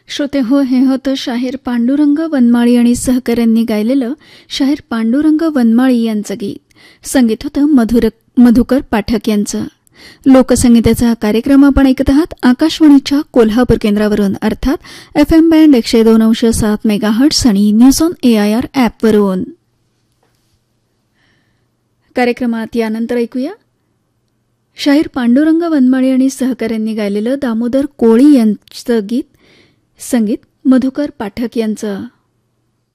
श्रोते हो, हे होतं शाहीर पांडुरंग वनमाळी आणि सहकाऱ्यांनी गायलेलं शाहीर पांडुरंग वनमाळी यांचं गीत. संगीत होतं मधुकर पाठक यांचं. लोकसंगीताचा कार्यक्रम आपण ऐकत आहात आकाशवाणीच्या कोल्हापूर केंद्रावरून, अर्थात FM बँड 102.7 मेगाहर्ट्झ आणि न्यूज ऑन AIR ॲपवरून. कार्यक्रमात यानंतर ऐकूया शाहीर पांडुरंग वनमाळी आणि सहकाऱ्यांनी गायलेलं दामोदर कोळी यांचं गीत. संगीत मधुकर पाठक यांचं.